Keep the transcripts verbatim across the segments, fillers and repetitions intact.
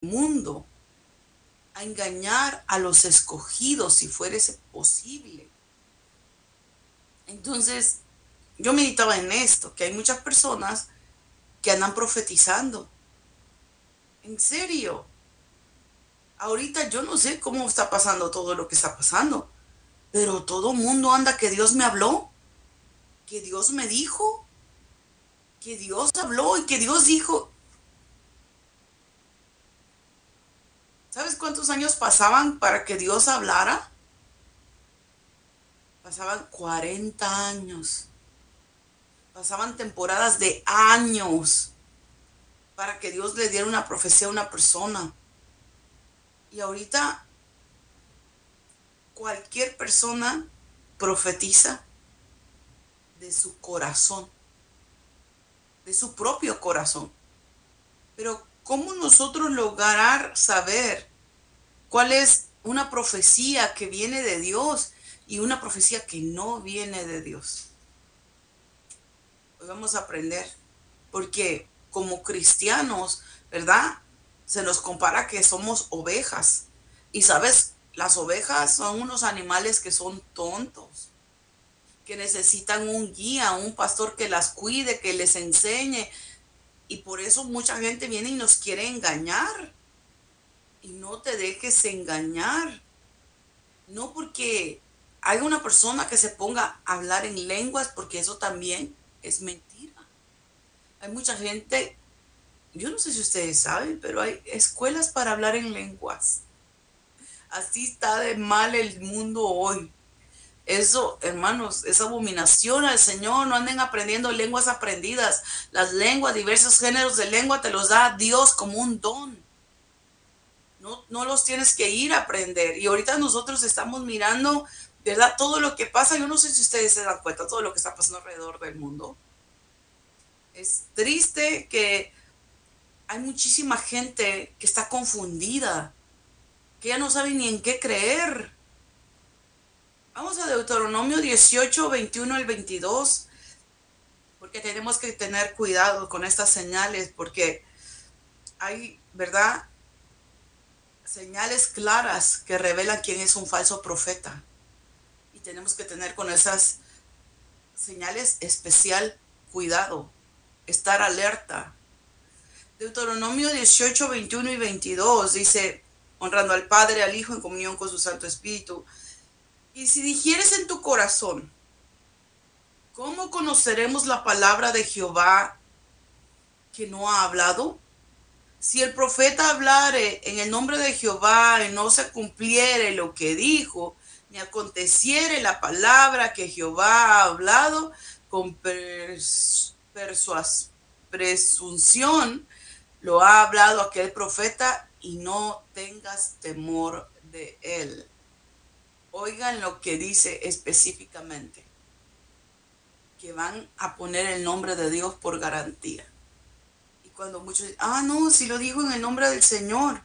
mundo, a engañar a los escogidos si fuese posible. Entonces, yo meditaba en esto, que hay muchas personas que andan profetizando. En serio. Ahorita yo no sé cómo está pasando todo lo que está pasando, pero todo el mundo anda que Dios me habló, que Dios me dijo, que Dios habló y que Dios dijo. ¿Sabes cuántos años pasaban para que Dios hablara? Pasaban cuarenta años. Pasaban temporadas de años para que Dios le diera una profecía a una persona. Y ahorita cualquier persona profetiza de su corazón, de su propio corazón. Pero ¿cómo nosotros lograr saber cuál es una profecía que viene de Dios y una profecía que no viene de Dios? Hoy vamos a aprender, porque como cristianos, ¿verdad? Se nos compara que somos ovejas. Y sabes, las ovejas son unos animales que son tontos, que necesitan un guía, un pastor que las cuide, que les enseñe. Y por eso mucha gente viene y nos quiere engañar. Y no te dejes engañar. No porque hay una persona que se ponga a hablar en lenguas, porque eso también es mentira. Hay mucha gente, yo no sé si ustedes saben, pero hay escuelas para hablar en lenguas. Así está de mal el mundo hoy. Eso, hermanos, es abominación al Señor. No anden aprendiendo lenguas aprendidas. Las lenguas, diversos géneros de lengua te los da Dios como un don. No, no los tienes que ir a aprender. Y ahorita nosotros estamos mirando, ¿verdad? Todo lo que pasa. Yo no sé si ustedes se dan cuenta, todo lo que está pasando alrededor del mundo. Es triste que hay muchísima gente que está confundida, que ya no sabe ni en qué creer. Vamos a Deuteronomio dieciocho, veintiuno al veintidós, porque tenemos que tener cuidado con estas señales, porque hay, ¿verdad?, señales claras que revelan quién es un falso profeta. Y tenemos que tener con esas señales especial cuidado, estar alerta. Deuteronomio dieciocho, veintiuno y veintidós dice, honrando al Padre, al Hijo, en comunión con su Santo Espíritu. Y si dijeres en tu corazón, ¿cómo conoceremos la palabra de Jehová que no ha hablado? Si el profeta hablare en el nombre de Jehová y no se cumpliere lo que dijo, ni aconteciere la palabra que Jehová ha hablado con pers persuas presunción, lo ha hablado aquel profeta, y no tengas temor de él. Oigan lo que dice específicamente, que van a poner el nombre de Dios por garantía. Y cuando muchos dicen, ah, no, si lo dijo en el nombre del Señor.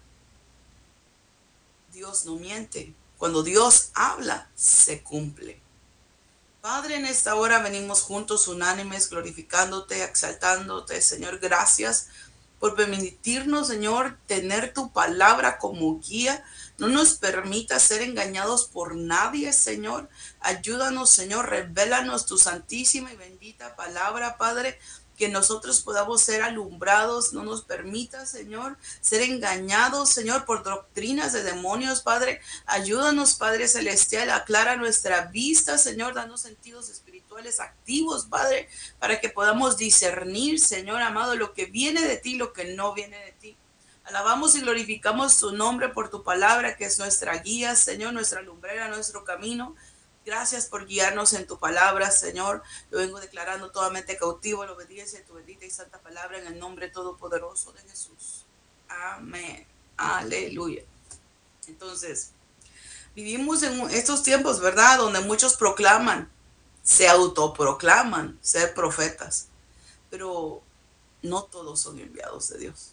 Dios no miente. Cuando Dios habla, se cumple. Padre, en esta hora venimos juntos, unánimes, glorificándote, exaltándote, Señor. Gracias por permitirnos, Señor, tener tu palabra como guía. No nos permita ser engañados por nadie, Señor. Ayúdanos, Señor, revélanos tu santísima y bendita palabra, Padre, que nosotros podamos ser alumbrados. No nos permita, Señor, ser engañados, Señor, por doctrinas de demonios, Padre. Ayúdanos, Padre Celestial, aclara nuestra vista, Señor, danos sentidos espirituales activos, Padre, para que podamos discernir, Señor amado, lo que viene de ti, lo que no viene de ti. Alabamos y glorificamos tu nombre por tu palabra, que es nuestra guía, Señor, nuestra lumbrera, nuestro camino. Gracias por guiarnos en tu palabra, Señor. Lo vengo declarando totalmente cautivo a la obediencia de tu bendita y santa palabra en el nombre todopoderoso de Jesús. Amén. Aleluya. Entonces, vivimos en estos tiempos, ¿verdad?, donde muchos proclaman, se autoproclaman ser profetas, pero no todos son enviados de Dios.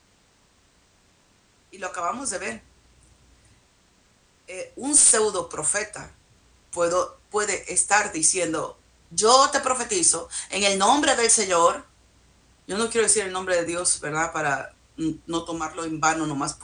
Y lo acabamos de ver. Eh, un pseudo profeta puedo, puede estar diciendo, yo te profetizo en el nombre del Señor. Yo no quiero decir el nombre de Dios, ¿verdad?, para no tomarlo en vano nomás